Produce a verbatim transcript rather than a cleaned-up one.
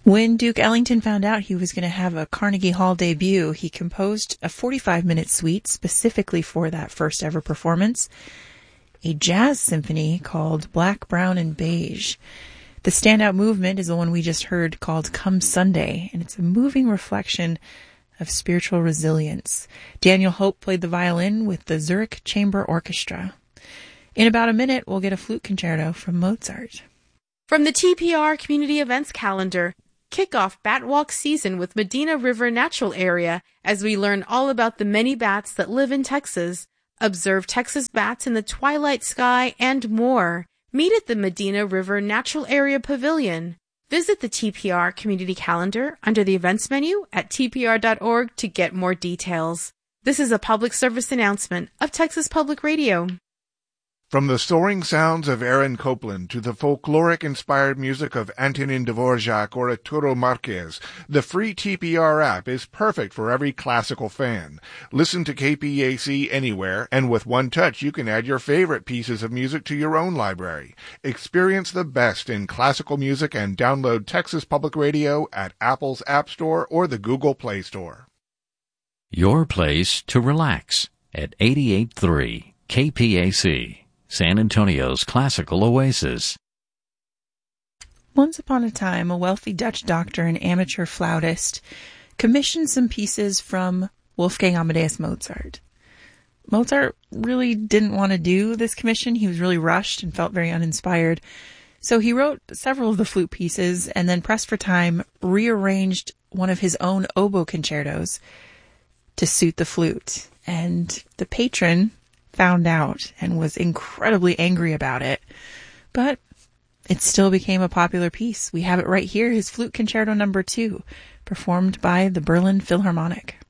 When Duke Ellington found out he was going to have a Carnegie Hall debut, he composed a forty-five minute suite specifically for that first ever performance, a jazz symphony called Black, Brown, and Beige. The standout movement is the one we just heard called Come Sunday, and it's a moving reflection of spiritual resilience. Daniel Hope played the violin with the Zurich Chamber Orchestra. In about a minute, we'll get a flute concerto from Mozart. From the T P R Community Events Calendar, kick off Bat Walk season with Medina River Natural Area as we learn all about the many bats that live in Texas, observe Texas bats in the twilight sky, and more. Meet at the Medina River Natural Area Pavilion. Visit the T P R Community Calendar under the events menu at T P R dot org to get more details. This is a public service announcement of Texas Public Radio. From the soaring sounds of Aaron Copland to the folkloric-inspired music of Antonin Dvorak or Arturo Marquez, the free T P R app is perfect for every classical fan. Listen to K P A C anywhere, and with one touch you can add your favorite pieces of music to your own library. Experience the best in classical music and download Texas Public Radio at Apple's App Store or the Google Play Store. Your place to relax at eighty-eight point three K P A C. San Antonio's classical oasis. Once upon a time, a wealthy Dutch doctor and amateur flautist commissioned some pieces from Wolfgang Amadeus Mozart. Mozart really didn't want to do this commission. He was really rushed and felt very uninspired. So he wrote several of the flute pieces and then, pressed for time, rearranged one of his own oboe concertos to suit the flute. And the patron found out and was incredibly angry about it, but it still became a popular piece. We have it right here, his Flute Concerto number two, performed by the Berlin Philharmonic.